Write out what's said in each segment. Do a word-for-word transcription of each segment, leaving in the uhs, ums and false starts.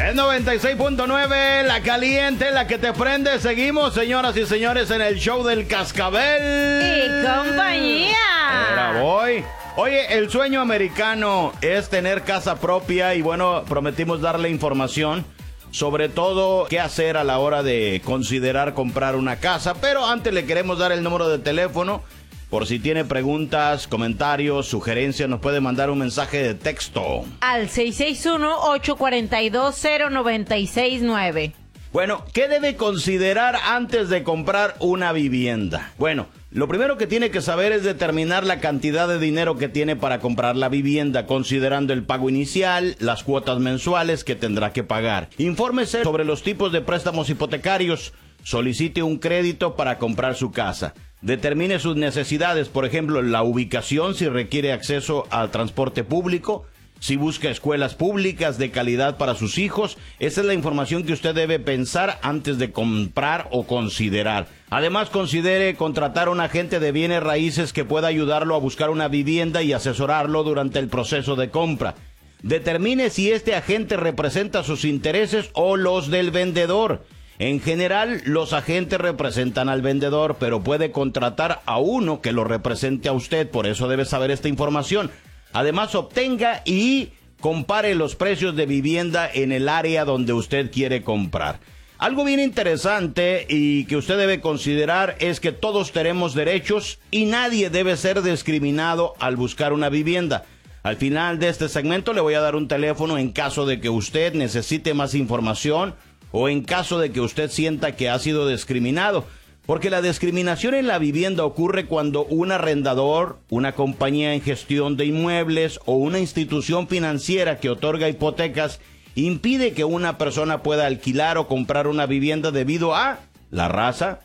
Es noventa y seis punto nueve, la caliente, la que te prende. Seguimos, señoras y señores, en el show del Cascabel. Y compañía. Ahora voy. Oye, el sueño americano es tener casa propia y bueno, prometimos darle información, sobre todo qué hacer a la hora de considerar comprar una casa. Pero antes le queremos dar el número de teléfono. Por si tiene preguntas, comentarios, sugerencias, nos puede mandar un mensaje de texto. Al seis seis uno, ocho cuatro dos, cero nueve seis nueve. Bueno, ¿qué debe considerar antes de comprar una vivienda? Bueno, lo primero que tiene que saber es determinar la cantidad de dinero que tiene para comprar la vivienda, considerando el pago inicial, las cuotas mensuales que tendrá que pagar. Infórmese sobre los tipos de préstamos hipotecarios. Solicite un crédito para comprar su casa. Determine sus necesidades, por ejemplo, la ubicación, si requiere acceso al transporte público, si busca escuelas públicas de calidad para sus hijos. Esa es la información que usted debe pensar antes de comprar o considerar. Además, considere contratar a un agente de bienes raíces que pueda ayudarlo a buscar una vivienda y asesorarlo durante el proceso de compra. Determine si este agente representa sus intereses o los del vendedor. En general, los agentes representan al vendedor, pero puede contratar a uno que lo represente a usted, por eso debe saber esta información. Además, obtenga y compare los precios de vivienda en el área donde usted quiere comprar. Algo bien interesante y que usted debe considerar es que todos tenemos derechos y nadie debe ser discriminado al buscar una vivienda. Al final de este segmento le voy a dar un teléfono en caso de que usted necesite más información o en caso de que usted sienta que ha sido discriminado, porque la discriminación en la vivienda ocurre cuando un arrendador, una compañía en gestión de inmuebles o una institución financiera que otorga hipotecas impide que una persona pueda alquilar o comprar una vivienda debido a la raza,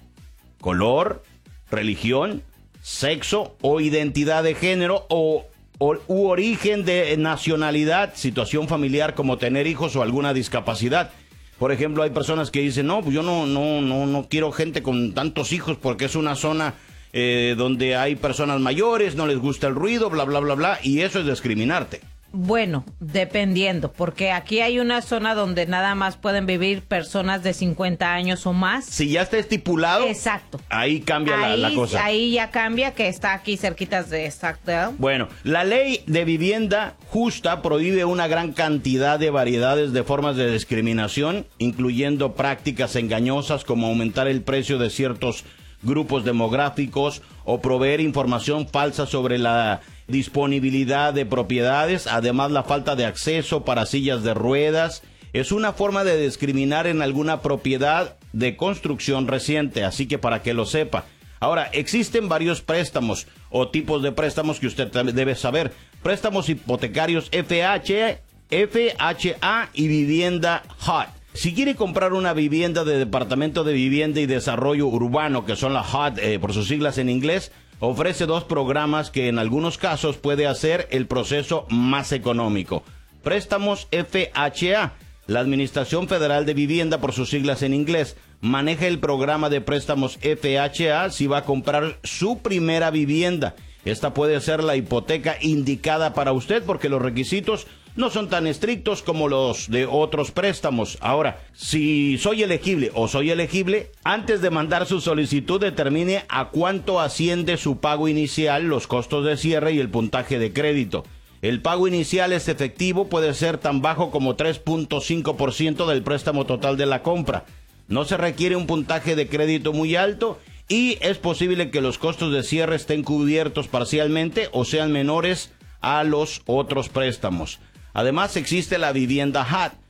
color, religión, sexo o identidad de género o, o u origen de nacionalidad, situación familiar como tener hijos o alguna discapacidad. Por ejemplo, hay personas que dicen, no, pues yo no, no, no, no quiero gente con tantos hijos porque es una zona eh, donde hay personas mayores, no les gusta el ruido, bla, bla, bla, bla, y eso es discriminarte. Bueno, dependiendo, porque aquí hay una zona donde nada más pueden vivir personas de cincuenta años o más. Si ya está estipulado, exacto, ahí cambia ahí, la, la cosa. Ahí ya cambia, que está aquí cerquitas de exacto. Bueno, la ley de vivienda justa prohíbe una gran cantidad de variedades de formas de discriminación, incluyendo prácticas engañosas como aumentar el precio de ciertos grupos demográficos o proveer información falsa sobre la disponibilidad de propiedades. Además, la falta de acceso para sillas de ruedas es una forma de discriminar en alguna propiedad de construcción reciente, así que para que lo sepa. Ahora, existen varios préstamos o tipos de préstamos que usted debe saber. Préstamos hipotecarios F H, F H A y vivienda H U D. Si quiere comprar una vivienda de Departamento de Vivienda y Desarrollo Urbano, que son la H U D eh, por sus siglas en inglés, ofrece dos programas que en algunos casos puede hacer el proceso más económico. Préstamos F H A. La Administración Federal de Vivienda, por sus siglas en inglés, maneja el programa de préstamos F H A si va a comprar su primera vivienda. Esta puede ser la hipoteca indicada para usted porque los requisitos no son tan estrictos como los de otros préstamos. Ahora, si soy elegible o soy elegible, antes de mandar su solicitud determine a cuánto asciende su pago inicial, los costos de cierre y el puntaje de crédito. El pago inicial es efectivo, puede ser tan bajo como tres punto cinco por ciento del préstamo total de la compra. No se requiere un puntaje de crédito muy alto y es posible que los costos de cierre estén cubiertos parcialmente o sean menores a los otros préstamos. Además, existe la vivienda H U D.